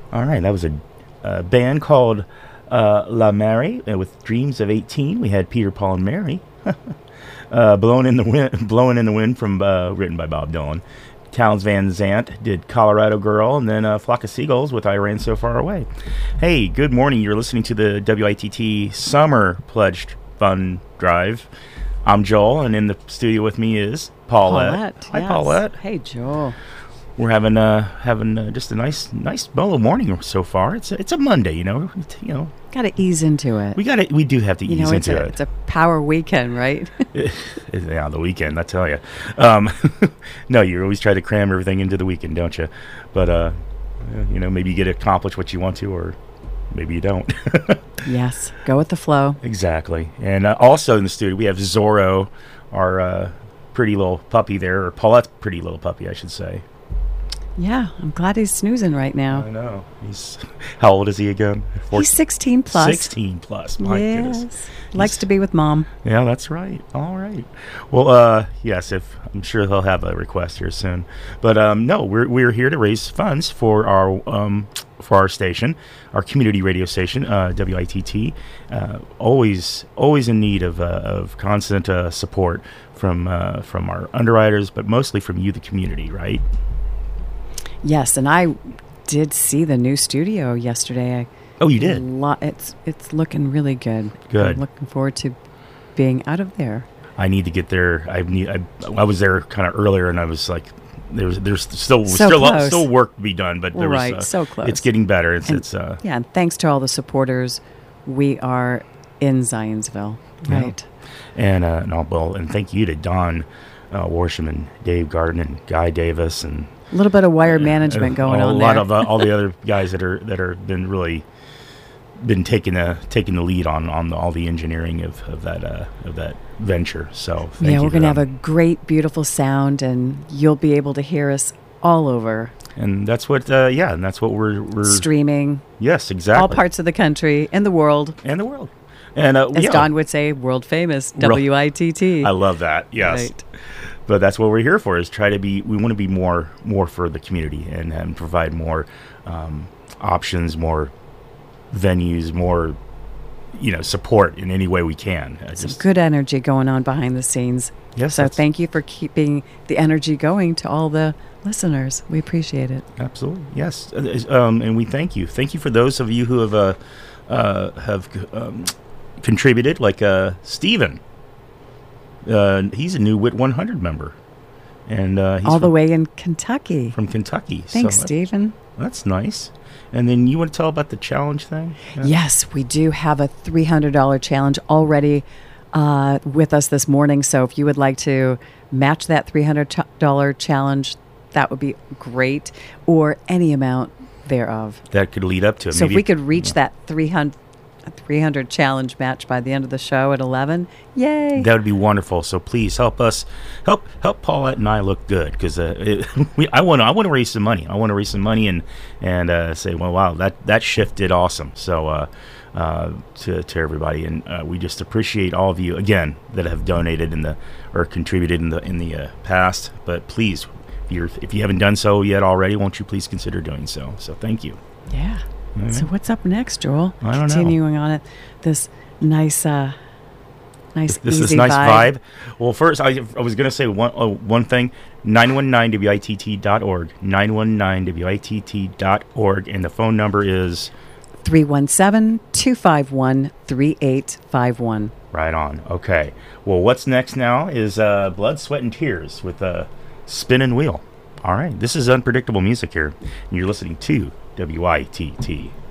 All right, that was a band called La Mary with Dreams of 18. We had Peter, Paul, and Mary. Blowing in the Wind from written by Bob Dylan. Townes Van Zandt did Colorado Girl, and then Flock of Seagulls with I Ran So Far Away. Hey, good morning. You're listening to the WITT Summer Pledged Fund Drive. I'm Joel, and in the studio with me is Paulette. Hi, yes. Paulette. Hey, Joel. We're having just a nice mellow morning so far. It's a Monday, you know. Got to ease into it. We do have to ease into it. It's a power weekend, right? Yeah, the weekend, I tell you. No, you always try to cram everything into the weekend, don't you? But maybe you get to accomplish what you want to, or maybe you don't. Yes, go with the flow. Exactly. And also in the studio, we have Zorro, our pretty little puppy there, or Paulette's pretty little puppy, I should say. Yeah, I'm glad he's snoozing right now. I know. How old is he again? He's 16 plus. 16 plus. My goodness. Likes to be with mom. Yeah, that's right. All right. Well, yes, I'm sure he'll have a request here soon. But no, we're here to raise funds for our station, our community radio station, WITT. Always in need of constant support from our underwriters, but mostly from you, the community, right? Yes, and I did see the new studio yesterday. Oh, you did? It's looking really good. Good. I'm looking forward to being out of there. I need to get there. I was there kind of earlier, and I was like, there's still work to be done, but there was so close. It's getting better. And thanks to all the supporters, we are in Zionsville, right? Yeah. And thank you to Don Worsham and Dave Garden and Guy Davis and a little bit of wire management going on there. A lot of all the other guys that are been taking the lead on all the engineering of that venture. So thank you. We're going to have a great, beautiful sound, and you'll be able to hear us all over. And that's what we're streaming. Yes, exactly. All parts of the country and the world. And as Don would say, world famous, WITT. I love that. Yes. Right. But that's what we're here for, is we want to be more for the community and provide more options, more venues, more support in any way we can. Some good energy going on behind the scenes. Yes. So thank you for keeping the energy going to all the listeners. We appreciate it. Absolutely. Yes. And we thank you. Thank you for those of you who have contributed, like Stephen. He's a new WIT 100 member, and he's all the way in Kentucky. From Kentucky. Thanks, Stephen. That's nice. And then you want to tell about the challenge thing? Yeah. Yes, we do have a $300 challenge already with us this morning. So if you would like to match that $300 challenge, that would be great, or any amount thereof. That could lead up to it. So if we could reach that 300 challenge match by the end of the show at 11, yay! That would be wonderful. So please help us, help Paulette and I look good, because I want to raise some money. I want to raise some money and say, well, wow, that shift did awesome. So to everybody, and we just appreciate all of you again that have donated or contributed in the past. But please, if you haven't done so yet already, won't you please consider doing so? So thank you. Yeah. Right. So what's up next, Joel? I don't know. Continuing on it, this nice vibe. Well, first I was going to say one thing. 919WITT.org. 919WITT.org, and the phone number is 317-251-3851. Right on. Okay. Well, what's next now is Blood, Sweat, and Tears with Spinning Wheel. All right. This is unpredictable music here, and you're listening to WITT.